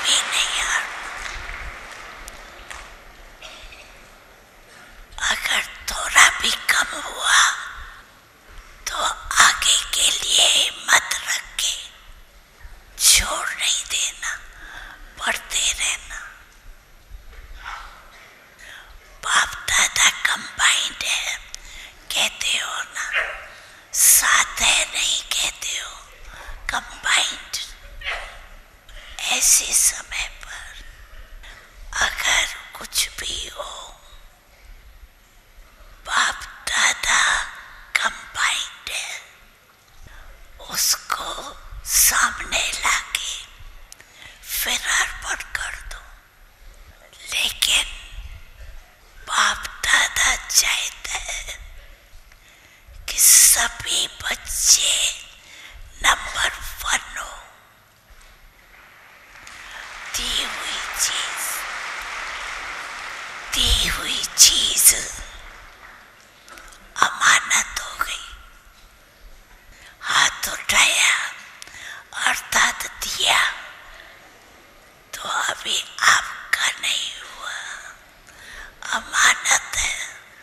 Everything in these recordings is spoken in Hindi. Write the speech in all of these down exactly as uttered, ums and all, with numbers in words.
भी नहीं हारना। अगर थोड़ा भी कम हुआ तो आगे के लिए हिम्मत रख के छोड़ नहीं देना, पढ़ते रहना। बाप दादा कंबाइंड है कहते हो ना, साथ है नहीं कहते हो, कंबाइंड। ऐसे समय पर अगर कुछ भी हो, बाप दादा कंबाइंड है, उसको सामने लाके फिर अर्पण कर दो। लेकिन बाप दादा चाहते हैं कि सभी बच्चे नंबर वन हो। दी हुई चीज दी हुई चीज अमानत हो गई। हाथ उठाया अर्थात दिया, तो अभी आपका नहीं हुआ, अमानत है।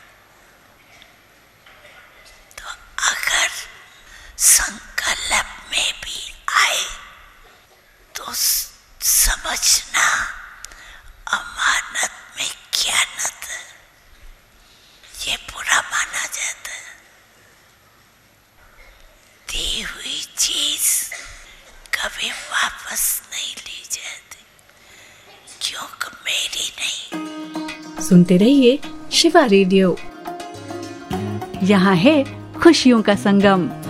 तो अगर संकल्प में भी आए तो समझना अमानत में ख्यानत है, ये बुरा माना जाता है। दी हुई चीज कभी वापस नहीं ली जाती, क्योंकि मेरी नहीं। सुनते रहिए शिवा रेडियो, यहाँ है खुशियों का संगम।